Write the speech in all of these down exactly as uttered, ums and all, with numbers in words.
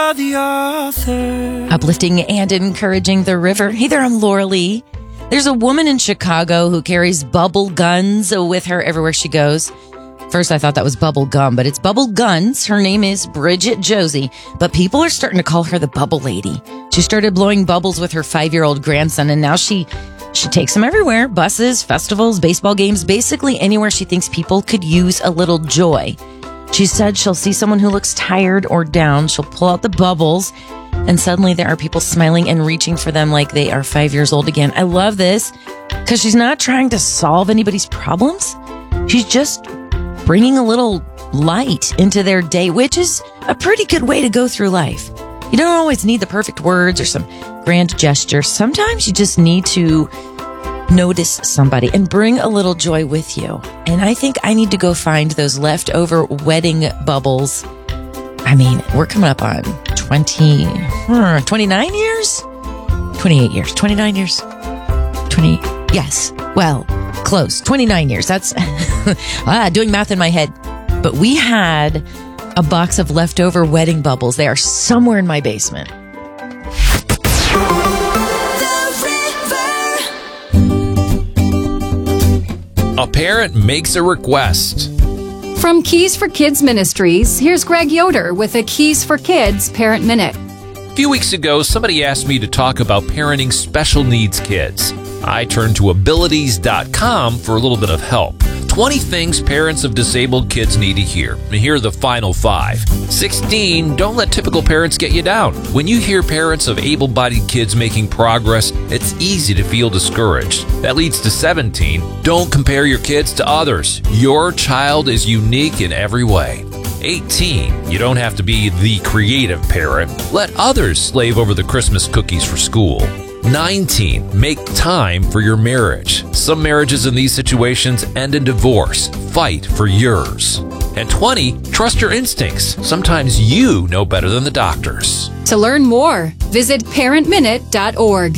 The author. Uplifting and encouraging the river. Hey there, I'm Laura Lee. There's a woman in Chicago who carries bubble guns with her everywhere she goes. First, I thought that was bubble gum, but it's bubble guns. Her name is Bridget Josie, but people are starting to call her the bubble lady. She started blowing bubbles with her five-year-old grandson, and now she she takes them everywhere. Buses, festivals, baseball games, basically anywhere she thinks people could use a little joy. She said she'll see someone who looks tired or down. She'll pull out the bubbles, and suddenly there are people smiling and reaching for them like they are five years old again. I love this because she's not trying to solve anybody's problems. She's just bringing a little light into their day, which is a pretty good way to go through life. You don't always need the perfect words or some grand gesture. Sometimes you just need to notice somebody and bring a little joy with you. And I think I need to go find those leftover wedding bubbles. I mean, we're coming up on twenty, twenty-nine years? twenty-eight years. twenty-nine years? twenty, yes. Well, close. twenty-nine years. That's ah, doing math in my head. But we had a box of leftover wedding bubbles. They are somewhere in my basement. A parent makes a request. From Keys for Kids Ministries, here's Greg Yoder with a Keys for Kids Parent Minute. A few weeks ago, somebody asked me to talk about parenting special needs kids. I turned to abilities dot com for a little bit of help. twenty things parents of disabled kids need to hear. And here are the final five. sixteen, don't let typical parents get you down. When you hear parents of able-bodied kids making progress, it's easy to feel discouraged. That leads to seventeen, don't compare your kids to others. Your child is unique in every way. eighteen, you don't have to be the creative parent. Let others slave over the Christmas cookies for school. nineteen, make time for your marriage. Some marriages in these situations end in divorce. Fight for yours. And twenty, trust your instincts. Sometimes you know better than the doctors. To learn more, visit parent minute dot org.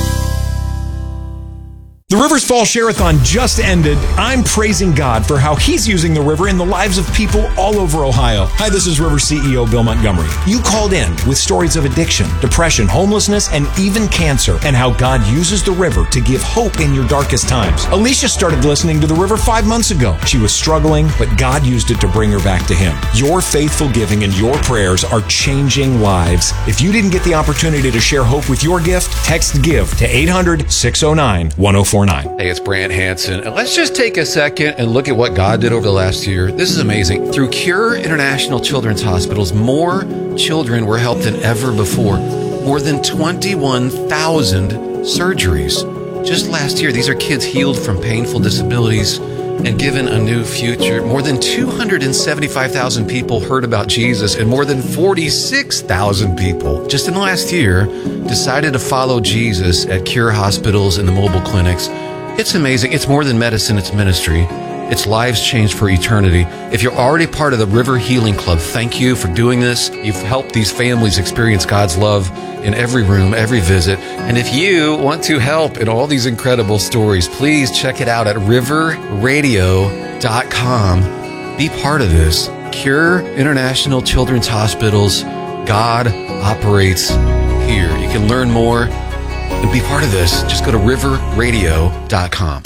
The Rivers Fall Share-a-thon just ended. I'm praising God for how He's using the river in the lives of people all over Ohio. Hi, this is River C E O Bill Montgomery. You called in with stories of addiction, depression, homelessness, and even cancer, and how God uses the river to give hope in your darkest times. Alicia started listening to the river five months ago. She was struggling, but God used it to bring her back to Him. Your faithful giving and your prayers are changing lives. If you didn't get the opportunity to share hope with your gift, text GIVE to eight hundred, six oh nine, one oh four nine. Hey, it's Brant Hansen, and let's just take a second and look at what God did over the last year. This is amazing. Through Cure International Children's Hospitals, more children were helped than ever before. More than twenty-one thousand surgeries. Just last year, these are kids healed from painful disabilities and given a new future. More than two hundred seventy-five thousand people heard about Jesus, and more than forty-six thousand people just in the last year decided to follow Jesus at Cure hospitals and the mobile clinics. It's amazing. It's more than medicine, it's ministry. It's lives changed for eternity. If you're already part of the River Healing Club, thank you for doing this. You've helped these families experience God's love in every room, every visit. And if you want to help in all these incredible stories, please check it out at river radio dot com. Be part of this. Cure International Children's Hospitals. God operates here. You can learn more and be part of this. Just go to river radio dot com.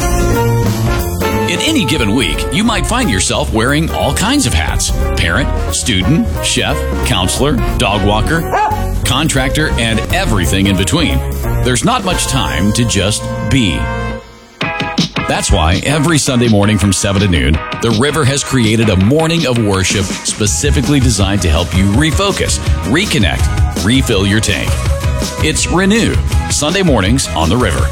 In any given week, you might find yourself wearing all kinds of hats. Parent, student, chef, counselor, dog walker, contractor, and everything in between. There's not much time to just be. That's why every Sunday morning from seven to noon, The River has created a morning of worship specifically designed to help you refocus, reconnect, refill your tank. It's Renew, Sunday mornings on The River.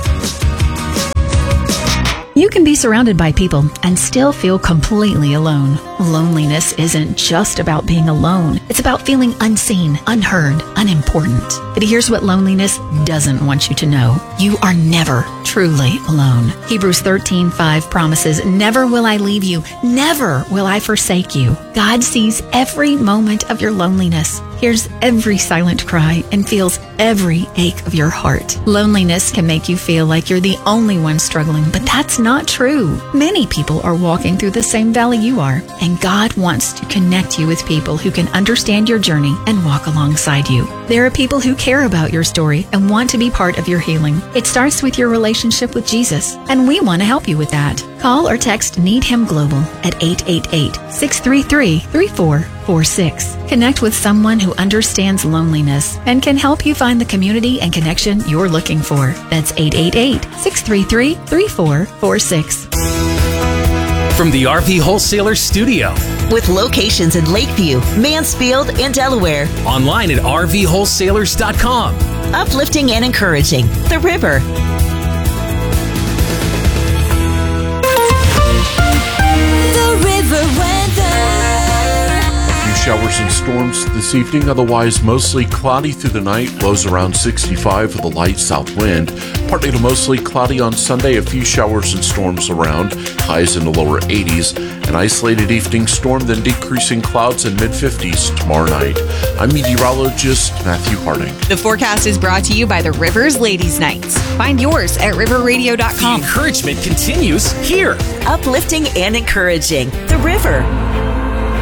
You can be surrounded by people and still feel completely alone. Loneliness isn't just about being alone. It's about feeling unseen, unheard, unimportant. But here's what loneliness doesn't want you to know. You are never truly alone. Hebrews thirteen five promises, "Never will I leave you. Never will I forsake you." God sees every moment of your loneliness. hears every silent cry, and feels every ache of your heart. Loneliness can make you feel like you're the only one struggling, but that's not true. Many people are walking through the same valley you are, and God wants to connect you with people who can understand your journey and walk alongside you. There are people who care about your story and want to be part of your healing. It starts with your relationship with Jesus, and we want to help you with that. Call or text Need Him Global at eight eight eight, six three three, three four four six. Connect with someone who understands loneliness and can help you find the community and connection you're looking for. That's eight eight eight, six three three, three four four six. From the R V Wholesaler Studio. With locations in Lakeview, Mansfield, and Delaware. Online at R V wholesalers dot com. Uplifting and encouraging. The River. The River weather. Showers and storms this evening, otherwise mostly cloudy through the night, lows around sixty-five with a light south wind. Partly to mostly cloudy on Sunday, a few showers and storms around, highs in the lower eighties. An isolated evening storm, then decreasing clouds in mid-fifties tomorrow night. I'm meteorologist Matthew Harding. The forecast is brought to you by the Rivers Ladies Nights. Find yours at river radio dot com. The encouragement continues here. Uplifting and encouraging. The River.